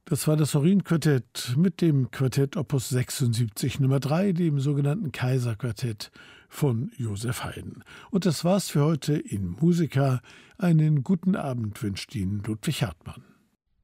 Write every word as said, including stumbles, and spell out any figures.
Das war das Orin-Quartett mit dem Quartett Opus sechsundsiebzig Nummer drei, dem sogenannten Kaiserquartett von Joseph Haydn. Und das war's für heute in Musica. Einen guten Abend wünscht Ihnen Ludwig Hartmann.